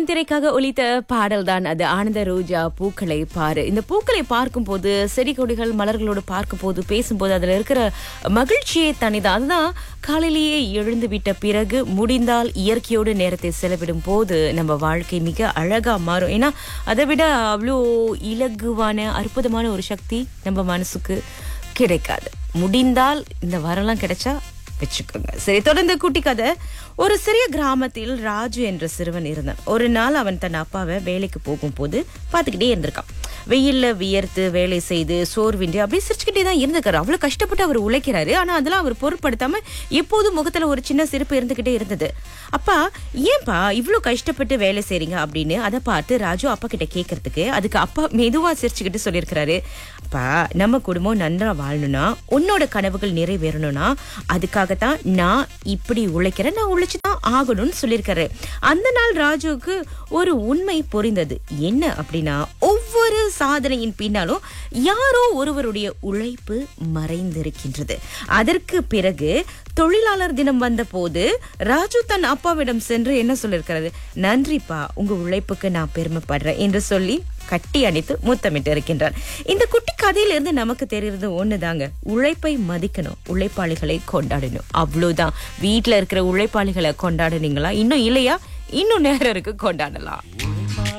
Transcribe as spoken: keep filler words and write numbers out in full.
படம் திரைக்காக ஒலித்த பாடல் தான் அது. ஆனந்த ரோஜா பூக்களை பாரு. இந்த பூக்களை பார்க்கும் போது, செடி கொடிகள் மலர்களோடு பார்க்கும் போது, பேசும்போது அதுல இருக்கிற மகிழ்ச்சியே தனிதான். அதுதான் காலையிலேயே எழுந்து விட்ட பிறகு முடிந்தால் இயற்கையோடு நேரத்தை செலவிடும் போது நம்ம வாழ்க்கை மிக அழகா மாறும். ஏன்னா அதை விட அவ்வளோ இலகுவான அற்புதமான ஒரு சக்தி நம்ம மனசுக்கு கிடைக்காது. முடிந்தால் இந்த வரலாம் கிடைச்சா வச்சுக்கோங்க. சரி, தொடர்ந்து குட்டி கதை. ஒரு சிறிய கிராமத்தில் ராஜு என்ற சிறுவன் இருந்தான். ஒரு நாள் அவன் தன் அப்பாவை வேலைக்கு போகும்போது பார்த்துக்கிட்டே இருந்திருக்கான். வெயில்ல வியர்த்து வேலை செய்து சோர்வின்றி அப்படியே சிரிச்சுக்கிட்டே தான் இருந்திருக்காரு. அவ்வளவு கஷ்டப்பட்டு அவர் உழைக்கிறாரு. ஆனா அதெல்லாம் அவர் பொருட்படுத்தாம எப்போதும் முகத்துல ஒரு சின்ன சிரிப்பு இருந்துகிட்டே இருந்தது. அப்பா, ஏன்பா இவ்வளவு கஷ்டப்பட்டு வேலை செய்றீங்க அப்படின்னு அதை பார்த்து ராஜு அப்பா கிட்ட கேட்கறதுக்கு, அதுக்கு அப்பா மெதுவா சிரிச்சுக்கிட்டு சொல்லியிருக்கிறாரு, அப்பா, நம்ம குடும்பம் நன்றா வாழணும்னா, உன்னோட கனவுகள் நிறைவேறணும்னா அதுக்காகத்தான் நான் இப்படி உழைக்கிறேன், நான் உழைச்சுதான் ஆகணும்னு சொல்லியிருக்காரு. அந்த நாள் ராஜுவுக்கு ஒரு உண்மை புரிந்தது. என்ன அப்படின்னா, ஒவ்வொரு சாதனையின் பின்னாலும் யாரோ ஒருவருடைய உழைப்பு மறைந்திருக்கின்றது. அதற்கு பிறகு தொழிலாளர் தினம் வந்த போது ராஜு தன் அப்பாவிடம் சென்று என்ன சொல்லிருக்கிறாரு, நன்றிப்பா, உங்க உழைப்புக்கு நான் பெருமைப்படுறேன் என்று சொல்லி கட்டி அணைத்து முத்தமிட்டு இருக்கின்றார். இந்த குட்டி கதையிலிருந்து நமக்கு தெரிகிறது ஒண்ணுதாங்க, உழைப்பை மதிக்கணும், உழைப்பாளிகளை கொண்டாடணும், அவ்வளவுதான். வீட்டுல இருக்கிற உழைப்பாளிகளை கொண்டாடுனீங்களா? இன்னும் இல்லையா? இன்னும் நேரம் இருக்கு, கொண்டாடலாம்.